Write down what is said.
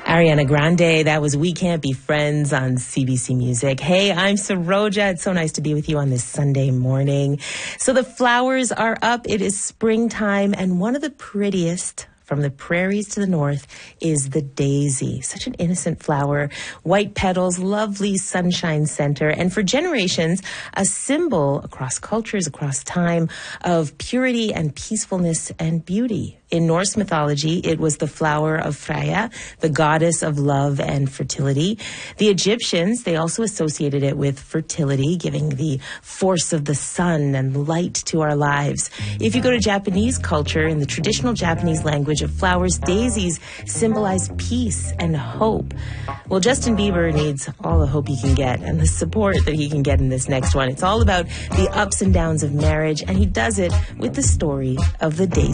Ariana Grande, that was We Can't Be Friends on CBC Music. Hey, I'm Saroja. It's so nice to be with you on this Sunday morning. So the flowers are up. It is springtime, and one of the prettiest from the prairies to the north is the daisy. Such an innocent flower, white petals, lovely sunshine center, and for generations, a symbol across cultures, across time, of purity and peacefulness and beauty. In Norse mythology, it was the flower of Freya, the goddess of love and fertility. The Egyptians, they also associated it with fertility, giving the force of the sun and light to our lives. If you go to Japanese culture, in the traditional Japanese language of flowers, daisies symbolize peace and hope. Well, Justin Bieber needs all the hope he can get and the support that he can get in this next one. It's all about the ups and downs of marriage, and he does it with the story of the daisy.